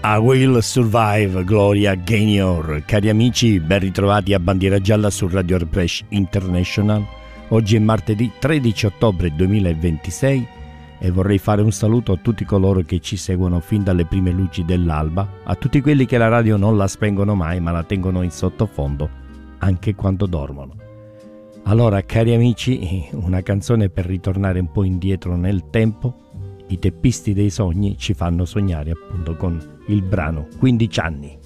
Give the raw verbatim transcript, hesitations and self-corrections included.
I Will Survive, Gloria Gaynor. Cari amici, ben ritrovati a Bandiera Gialla su Radio Refresh International. Oggi è martedì tredici ottobre duemilaventisei e vorrei fare un saluto a tutti coloro che ci seguono fin dalle prime luci dell'alba, a tutti quelli che la radio non la spengono mai ma la tengono in sottofondo anche quando dormono. Allora, cari amici, una canzone per ritornare un po' indietro nel tempo. I teppisti dei sogni ci fanno sognare appunto con il brano quindici anni.